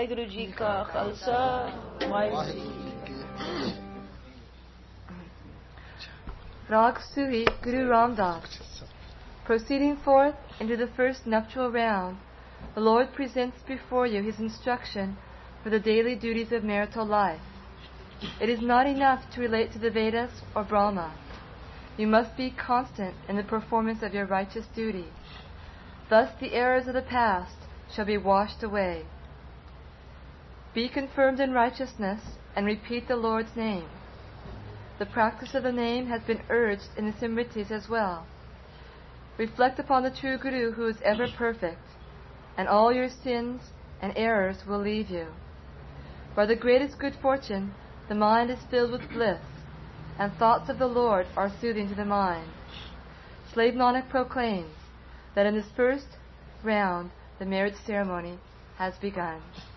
Waheguru Ji Ka Khalsa, Waheguru. Rag Suhi Guru Ram Das. Proceeding forth into the first nuptial round, the Lord presents before you His instruction for the daily duties of marital life. It is not enough to relate to the Vedas or Brahma. You must be constant in the performance of your righteous duty. Thus the errors of the past shall be washed away. Be confirmed in righteousness and repeat the Lord's name. The practice of the name has been urged in the Simritis as well. Reflect upon the true Guru who is ever perfect, and all your sins and errors will leave you. By the greatest good fortune, the mind is filled with bliss, and thoughts of the Lord are soothing to the mind. Slave Nanak proclaims that in this first round the marriage ceremony has begun.